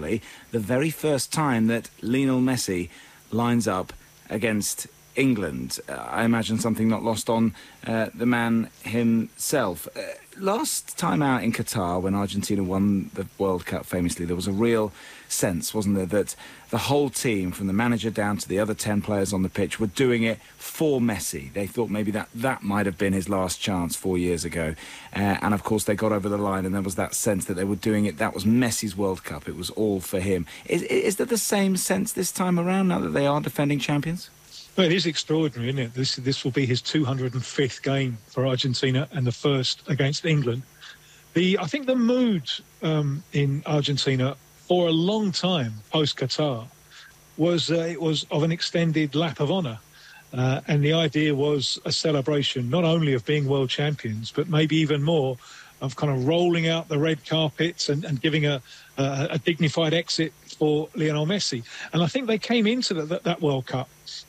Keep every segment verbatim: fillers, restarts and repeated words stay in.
ironically, the very first time that Lionel Messi lines up against England. Uh, I imagine something not lost on uh, the man himself. Uh, last time out in Qatar, when Argentina won the World Cup famously, there was a real sense, wasn't there, that the whole team, from the manager down to the other ten players on the pitch, were doing it for Messi. They thought maybe that that might have been his last chance four years ago. Uh, and, of course, they got over the line, and there was that sense that they were doing it. That was Messi's World Cup. It was all for him. Is, is there the same sense this time around, now that they are defending champions? Well, it is extraordinary, isn't it? This this will be his two hundred fifth game for Argentina and the first against England. The I think the mood um, in Argentina for a long time post-Qatar was uh, it was of an extended lap of honour. Uh, and the idea was a celebration not only of being world champions, but maybe even more of kind of rolling out the red carpets and, and giving a, a, a dignified exit for Lionel Messi. And I think they came into the, that, that World Cup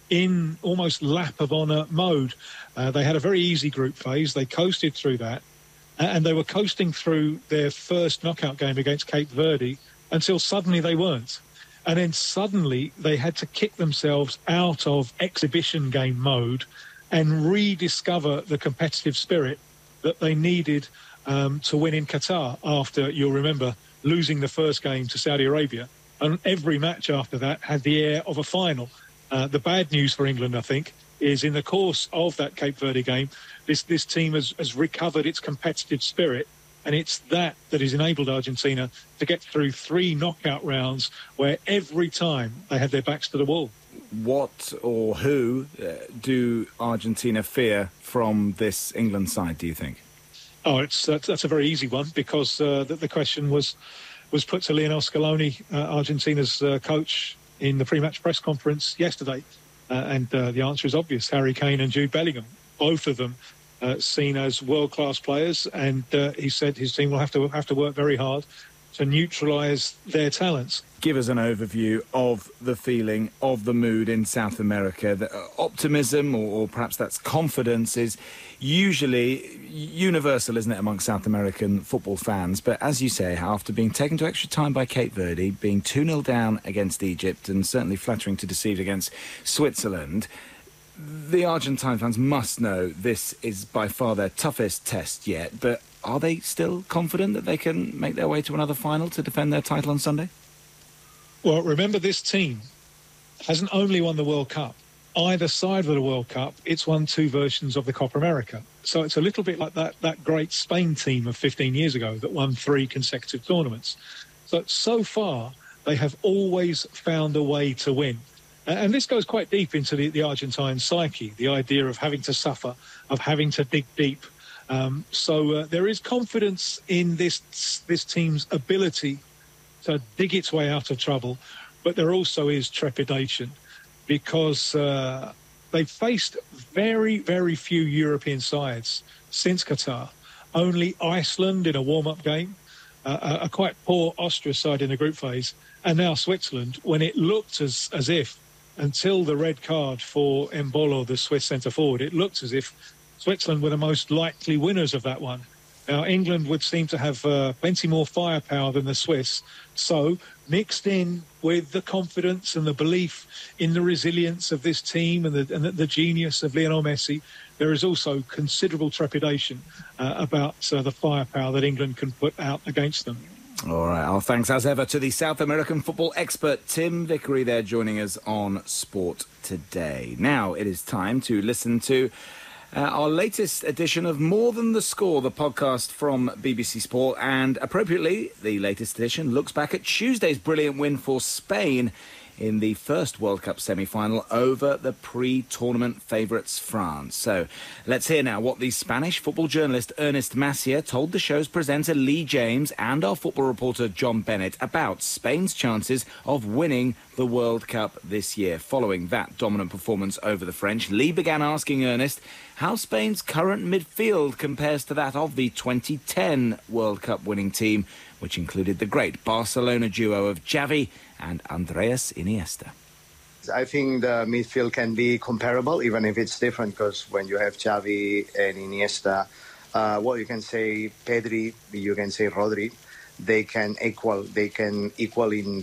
in almost lap of honour mode. Uh, they had a very easy group phase. They coasted through that. And they were coasting through their first knockout game against Cape Verde until suddenly they weren't. And then suddenly they had to kick themselves out of exhibition game mode and rediscover the competitive spirit that they needed um, to win in Qatar after, you'll remember, losing the first game to Saudi Arabia. And every match after that had the air of a final. Uh, the bad news for England, I think, is in the course of that Cape Verde game, this, this team has, has recovered its competitive spirit. And it's that that has enabled Argentina to get through three knockout rounds where every time they had their backs to the wall. What or who uh, do Argentina fear from this England side, do you think? Oh, it's that's, that's a very easy one, because uh, the, the question was was put to Lionel Scaloni, uh, Argentina's uh, coach, in the pre-match press conference yesterday. Uh, and uh, the answer is obvious. Harry Kane and Jude Bellingham, both of them uh, seen as world-class players. And uh, he said his team will have to have to work very hard to neutralise their talents. Give us an overview of the feeling, of the mood in South America. The uh, optimism, or, or perhaps that's confidence, is usually universal, isn't it, amongst South American football fans? But as you say, after being taken to extra time by Cape Verde, being two nil down against Egypt, and certainly flattering to deceive against Switzerland, the Argentine fans must know this is by far their toughest test yet. But are they still confident that they can make their way to another final to defend their title on Sunday? Well, remember, this team hasn't only won the World Cup. Either side of the World Cup, it's won two versions of the Copa America. So it's a little bit like that, that great Spain team of fifteen years ago that won three consecutive tournaments. So, so far, they have always found a way to win. And this goes quite deep into the, the Argentine psyche, the idea of having to suffer, of having to dig deep. Um, so uh, there is confidence in this this team's ability to dig its way out of trouble, but there also is trepidation, because uh, they've faced very, very few European sides since Qatar. Only Iceland in a warm-up game, uh, a quite poor Austria side in the group phase, and now Switzerland, when it looked as, as if, until the red card for Embolo, the Swiss centre-forward, it looked as if Switzerland were the most likely winners of that one. Now, England would seem to have uh, plenty more firepower than the Swiss. So, mixed in with the confidence and the belief in the resilience of this team and the, and the, the genius of Lionel Messi, there is also considerable trepidation uh, about uh, the firepower that England can put out against them. All right, our thanks as ever to the South American football expert Tim Vickery there, joining us on Sport Today. Now it is time to listen to uh, our latest edition of More Than the Score, the podcast from B B C Sport, and appropriately, the latest edition looks back at Tuesday's brilliant win for Spain in the first World Cup semi-final over the pre-tournament favourites France. So let's hear now what the Spanish football journalist Ernest Massier told the show's presenter Lee James and our football reporter John Bennett about Spain's chances of winning the World Cup this year. Following that dominant performance over the French, Lee began asking Ernest how Spain's current midfield compares to that of the twenty ten World Cup winning team, which included the great Barcelona duo of Xavi and Andres Iniesta. I think the midfield can be comparable, even if it's different, because when you have Xavi and Iniesta, uh, well, you can say Pedri, you can say Rodri, they can equal, they can equal in